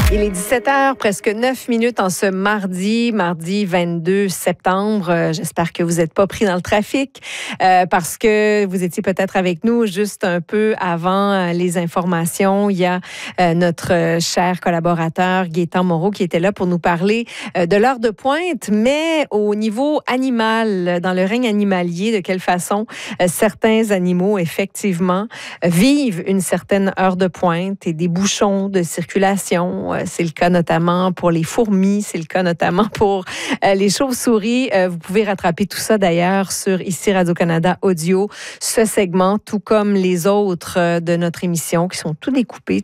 Il est 17h, presque 9 minutes en ce mardi 22 septembre. J'espère que vous n'êtes pas pris dans le trafic parce que vous étiez peut-être avec nous juste un peu avant les informations. Il y a notre cher collaborateur Gaétan Moreau qui était là pour nous parler de l'heure de pointe, mais au niveau animal, dans le règne animalier, de quelle façon certains animaux, effectivement, vivent une certaine heure de pointe et des bouchons de circulation. C'est le cas notamment pour les fourmis, c'est le cas notamment pour les chauves-souris. Vous pouvez rattraper tout ça d'ailleurs sur ici Radio-Canada Audio, ce segment, tout comme les autres de notre émission qui sont tout découpés,